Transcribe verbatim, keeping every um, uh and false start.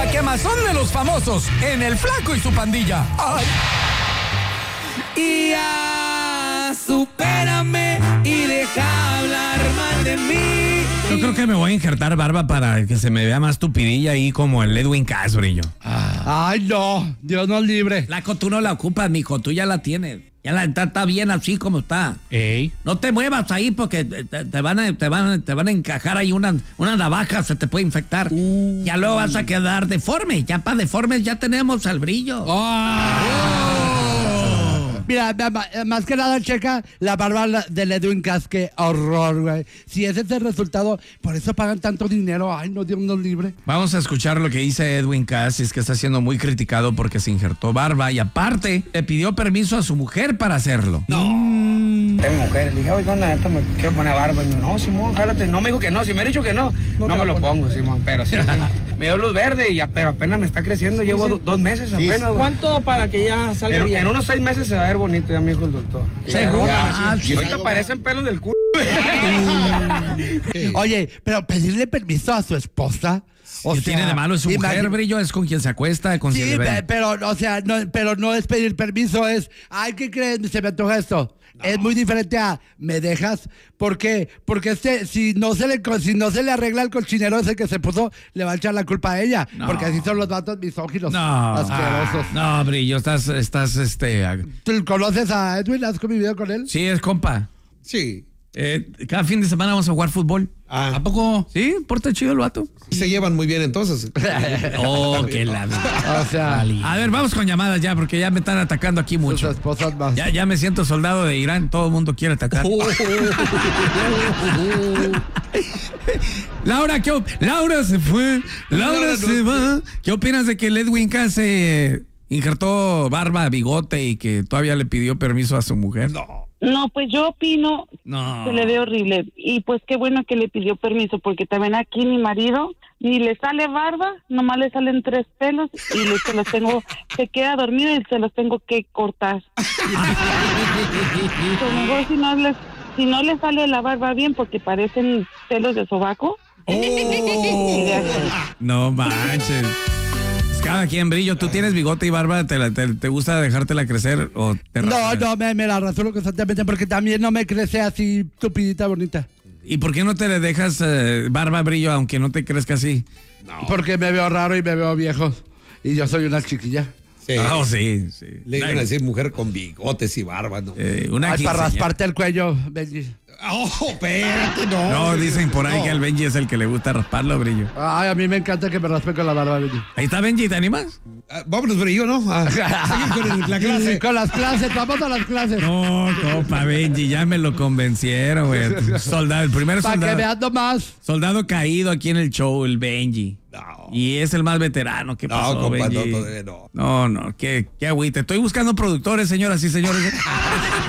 el quemazón de los famosos en El Flaco y su pandilla. ¡Ay! Y ya, supérame y deja hablar mal de mí. Yo creo que me voy a injertar barba para que se me vea más tupidilla ahí como el Edwin Cass, brillo. Ah. Ay, no, Dios nos libre. Flaco, tú no la ocupas, mijo, tú ya la tienes. Ya la está, está bien así como está. Ey. No te muevas ahí porque te, te van, a, te, van, te van a encajar ahí una, una navaja, se te puede infectar. Uh. Ya luego vas a quedar deforme. Ya para deformes ya tenemos al brillo. Oh. Oh. Mira, más que nada, checa la barba del Edwin Cass, qué horror, güey. Si ese es el resultado, por eso pagan tanto dinero. Ay, no, Dios nos libre. Vamos a escuchar lo que dice Edwin Cass, y es que está siendo muy criticado porque se injertó barba y aparte le pidió permiso a su mujer para hacerlo. No. Mm. Tengo mujer, le dije, oye, ¿dónde esto me quiero poner barba? Y me dijo, no, Simón, jálate. No me dijo que no, si me ha dicho que no, no, no me lo pongo, Simón, pero sí. Me dio luz verde, y ya, pero apenas me está creciendo, llevo sí. do, dos meses apenas. Sí. ¿Cuánto para que ya salga en, bien? En unos seis meses se va a ver bonito, ya me dijo el doctor. ¿Seguro? Ah, sí. Ahorita parecen pelos del culo. Oye, pero pedirle permiso a su esposa. O ¿Qué sea, tiene de malo? Es su mujer, brillo, es con quien se acuesta, con sí, quien pe- pero, o sea, no, pero no es pedir permiso, es, ay, ¿qué crees? Se me antoja esto. No. Es muy diferente a, ¿me dejas? ¿Por qué? Porque este, si no se le, si no se le arregla el cochinero ese que se puso, le va a echar la culpa a ella. No. Porque así son los vatos misóginos, no. asquerosos. Ah, no, brillo, estás, estás, este... ¿Tú conoces a Edwin? ¿Has convivido con él? Sí, es compa. Sí. Eh, cada fin de semana vamos a jugar fútbol. Ah. ¿A poco? Sí, porta chido el vato. Se llevan muy bien entonces. Oh, qué la... O sea... A ver, vamos con llamadas ya, porque ya me están atacando aquí mucho. Sus esposas más. Ya, ya me siento soldado de Irán, todo el mundo quiere atacar. Laura, ¿qué op- Laura se fue, Laura se va. ¿Qué opinas de que el Edwin Cass se injertó barba, bigote y que todavía le pidió permiso a su mujer? No. No, pues yo opino no. que le ve horrible. Y pues qué bueno que le pidió permiso, porque también aquí mi marido ni le sale barba, nomás le salen tres pelos y le, se los tengo, se queda dormido y se los tengo que cortar. Como si no le, si no le sale la barba bien, porque parecen pelos de sobaco. Oh. No manches. Cada quien, brillo. ¿Tú tienes bigote y barba? ¿Te, la, te, te gusta dejártela crecer o te No, rasas? no, me, me la rasuro constantemente porque también no me crece así tupidita bonita. ¿Y por qué no te le dejas eh, barba, brillo, aunque no te crezca así? No. Porque me veo raro y me veo viejo. Y yo soy una chiquilla. Sí. Oh, sí, sí. Le iban a decir mujer con bigotes y barba, ¿no? Eh, una Ay, para rasparte el cuello, Benji. Oh, espérate, no. No, dicen por ahí no. que el Benji es el que le gusta rasparlo, brillo. Ay, a mí me encanta que me raspe con la barba, Benji. Ahí está Benji, ¿te animas? Ah, vámonos, brillo, ¿no? Ah, seguir con el- la clase. Con las clases, vamos a las clases. No, compa, Benji, ya me lo convencieron, güey. Soldado, el primer Para que soldado. veas nomás. Soldado caído aquí en el show, el Benji. No. Y es el más veterano. ¿Qué pasó, No, compa, Benji? no, todavía no. No, no, qué, qué agüite. Estoy buscando productores, señoras y señores.